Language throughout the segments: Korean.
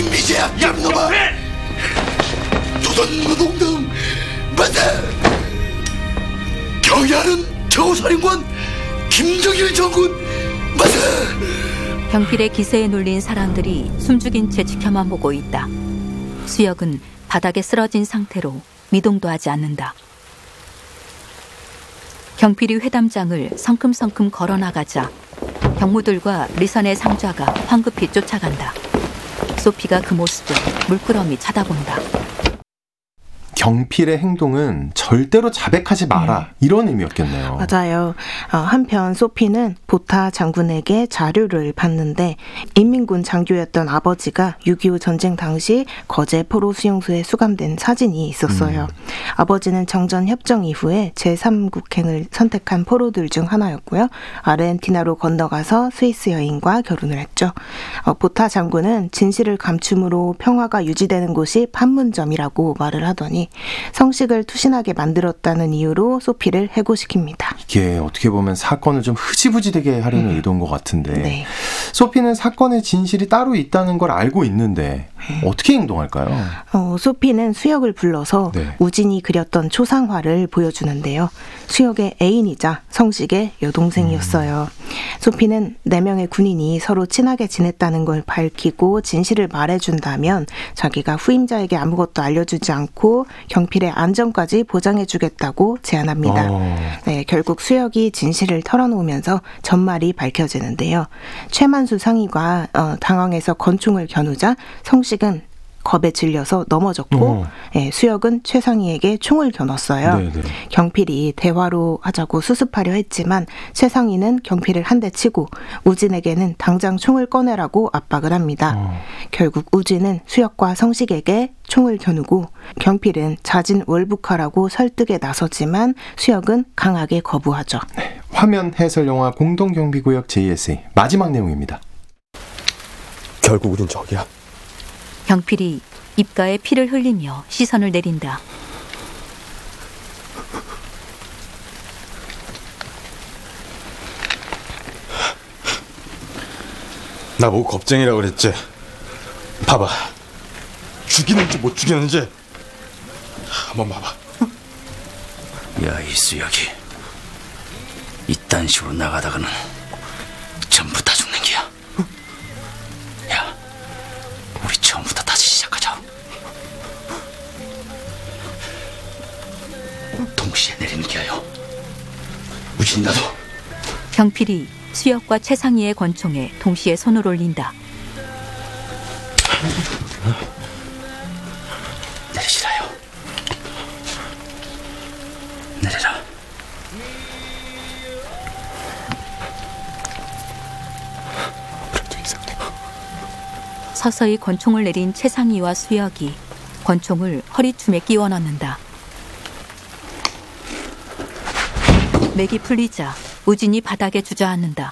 미제야 깜놈아! 조선노동당 만세! 경야는 최고사령관 김정일 장군 만세! 경필의 기세에 눌린 사람들이 숨죽인 채 지켜만 보고 있다. 수혁은 바닥에 쓰러진 상태로 미동도 하지 않는다. 경필이 회담장을 성큼성큼 걸어나가자 경무들과 리선의 상좌가 황급히 쫓아간다. 소피가 그 모습을 물끄러미 쳐다본다. 경필의 행동은 절대로 자백하지 마라, 이런 의미였겠네요. 맞아요. 한편 소피는 보타 장군에게 자료를 받는데 인민군 장교였던 아버지가 6.25 전쟁 당시 거제 포로 수용소에 수감된 사진이 있었어요. 아버지는 정전 협정 이후에 제3국행을 선택한 포로들 중 하나였고요. 아르헨티나로 건너가서 스위스 여인과 결혼을 했죠. 보타 장군은 진실을 감춤으로 평화가 유지되는 곳이 판문점이라고 말을 하더니 성식을 투신하게 만들었다는 이유로 소피를 해고시킵니다. 이게 어떻게 보면 사건을 좀 흐지부지되게 하려는 의도인 것 같은데 네. 소피는 사건의 진실이 따로 있다는 걸 알고 있는데 어떻게 행동할까요? 소피는 수혁을 불러서 네. 우진이 그렸던 초상화를 보여주는데요. 수혁의 애인이자 성식의 여동생이었어요. 소피는 4명의 군인이 서로 친하게 지냈다는 걸 밝히고 진실을 말해준다면 자기가 후임자에게 아무것도 알려주지 않고 경필의 안전까지 보장해주겠다고 제안합니다. 네, 결국 수혁이 진실을 털어놓으면서 전말이 밝혀지는데요. 최만수 상위가 당황해서 권총을 겨누자 성식은 겁에 질려서 넘어졌고 수혁은 최상희에게 총을 겨눴어요. 네네. 경필이 대화로 하자고 수습하려 했지만 최상희는 경필을 한 대 치고 우진에게는 당장 총을 꺼내라고 압박을 합니다. 결국 우진은 수혁과 성식에게 총을 겨누고 경필은 자진 월북하라고 설득에 나서지만 수혁은 강하게 거부하죠. 네, 화면 해설 영화 공동경비구역 JSA 마지막 내용입니다. 결국 우린 적이야. 경필이 입가에 피를 흘리며 시선을 내린다. 나보고 겁쟁이라고 그랬지? 봐봐. 죽이는지 못 죽이는지 한번 봐봐. 야, 이 수혁이 이딴 식으로 나가다가는 전부 다 죽는 기야. 야, 우리 처음부터 다시 시작하자. 동시에 내리는 기야요. 우진 나도. 경필이 수혁과 최상희의 권총에 동시에 손을 올린다. 내리시라요. 내려라. 그래도 이상해. 서서히 권총을 내린 최상희와 수혁이 권총을 허리춤에 끼워 넣는다. 맥이 풀리자 우진이 바닥에 주저앉는다.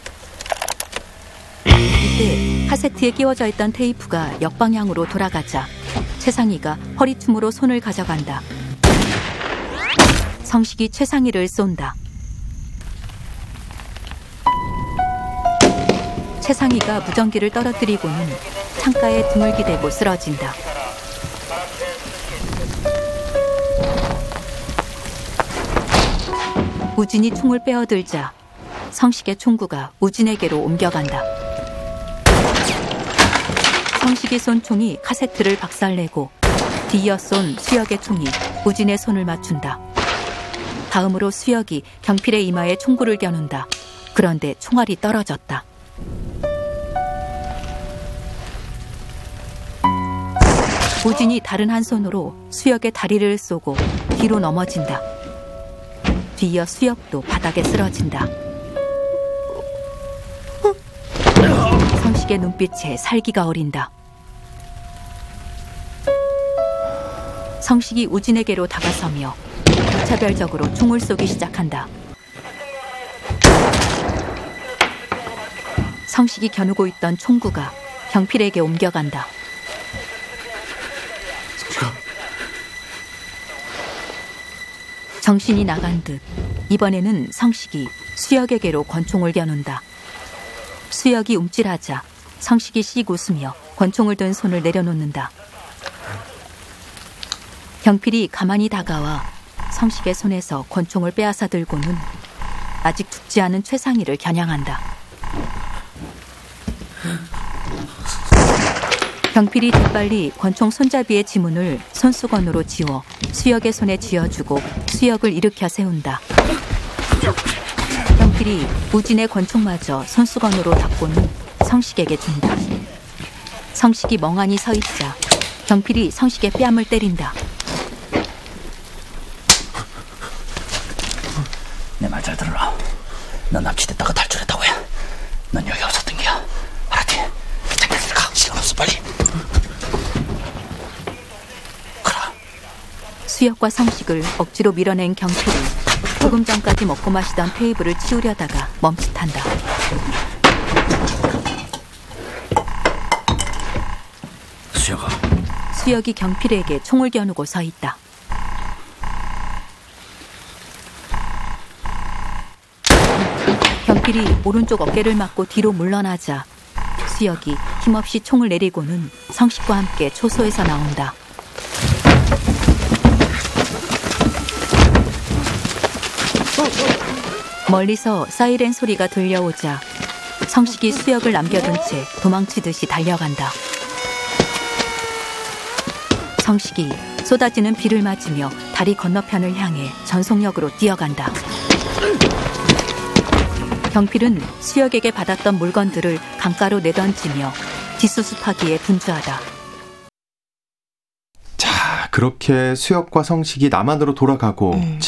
이때 카세트에 끼워져 있던 테이프가 역방향으로 돌아가자 최상희가 허리춤으로 손을 가져간다. 성식이 최상희를 쏜다. 최상희가 무전기를 떨어뜨리고는 창가에 등을 기대고 쓰러진다. 우진이 총을 빼어들자 성식의 총구가 우진에게로 옮겨간다. 성식이 쏜 총이 카세트를 박살내고 뒤이어 쏜 수혁의 총이 우진의 손을 맞춘다. 다음으로 수혁이 경필의 이마에 총구를 겨눈다. 그런데 총알이 떨어졌다. 우진이 다른 한 손으로 수혁의 다리를 쏘고 뒤로 넘어진다. 뒤이어 수혁도 바닥에 쓰러진다. 성식의 눈빛에 살기가 어린다. 성식이 우진에게로 다가서며 무차별적으로 총을 쏘기 시작한다. 성식이 겨누고 있던 총구가 경필에게 옮겨간다. 정신이 나간 듯 이번에는 성식이 수혁에게로 권총을 겨눈다. 수혁이 움찔하자 성식이 씩 웃으며 권총을 든 손을 내려놓는다. 경필이 가만히 다가와 성식의 손에서 권총을 빼앗아 들고는 아직 죽지 않은 최상희를 겨냥한다. 경필이 재빨리 권총 손잡이의 지문을 손수건으로 지워 수혁의 손에 쥐어주고 수혁을 일으켜 세운다. 경필이 우진의 권총마저 손수건으로 닦고는 성식에게 준다. 성식이 멍하니 서 있자 경필이 성식의 뺨을 때린다. 내 말 잘 들어라. 넌 납치됐다가 탈출했다고 해. 넌 여기 없었던 게야. 알았지? 장난들 가. 시간 없어 빨리. 가라. 수혁과 성식을 억지로 밀어낸 경필이 조금 전까지 먹고 마시던 테이블을 치우려다가 멈칫한다. 수혁아. 수혁이 경필에게 총을 겨누고 서 있다. 경필이 오른쪽 어깨를 맞고 뒤로 물러나자 수혁이 힘없이 총을 내리고는 성식과 함께 초소에서 나온다. 멀리서 사이렌 소리가 들려오자 성식이 수혁을 남겨둔 채 도망치듯이 달려간다. 성식이 쏟아지는 비를 맞으며 다리 건너편을 향해 전속력으로 뛰어간다. 경필은 수혁에게 받았던 물건들을 강가로 내던지며 뒷수습하기에 분주하다. 자, 그렇게 수혁과 성식이 남한으로 돌아가고